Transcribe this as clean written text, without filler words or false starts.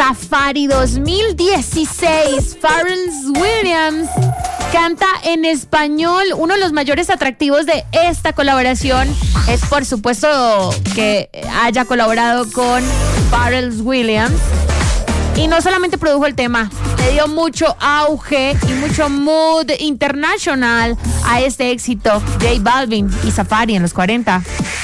Safari 2016. Pharrell Williams canta en español. Uno de los mayores atractivos de esta colaboración es, por supuesto, que haya colaborado con Pharrell Williams. Y no solamente produjo el tema, le dio mucho auge y mucho mood internacional a este éxito. J Balvin y Safari en los 40.